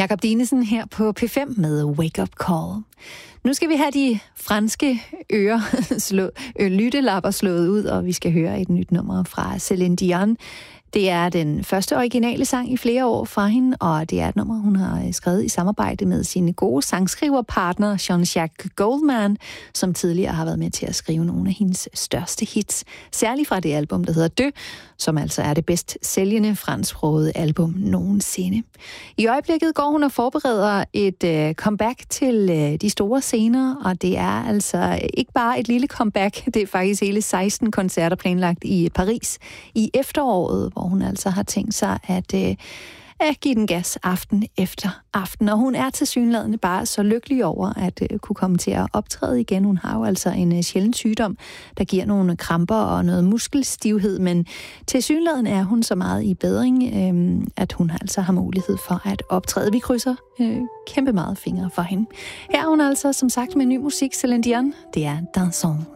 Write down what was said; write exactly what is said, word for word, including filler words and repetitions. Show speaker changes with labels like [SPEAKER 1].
[SPEAKER 1] Jakob Dinesen her på P fem med Wake Up Call. Nu skal vi have de franske ører slå, øh, lyttelapper slået ud, og vi skal høre et nyt nummer fra Céline Dion. Det er den første originale sang i flere år fra hende, og det er et nummer, hun har skrevet i samarbejde med sine gode sangskriverpartner Jean-Jacques Goldman, som tidligere har været med til at skrive nogle af hendes største hits. Særligt fra det album, der hedder Deux, som altså er det bedst sælgende fransksprogede album nogensinde. I øjeblikket går hun og forbereder et øh, comeback til øh, de store scener, og det er altså ikke bare et lille comeback, det er faktisk hele seksten koncerter planlagt i Paris i efteråret, hvor hun altså har tænkt sig at, øh, at give den gas aften efter aften. Og hun er tilsyneladende bare så lykkelig over at øh, kunne komme til at optræde igen. Hun har jo altså en øh, sjælden sygdom, der giver nogle kramper og noget muskelstivhed, men tilsyneladende er hun så meget i bedring, øh, at hun altså har mulighed for at optræde. Vi krydser øh, kæmpe meget fingre for hende. Her er hun altså som sagt med ny musik, Céline Dion. Det er Dansons.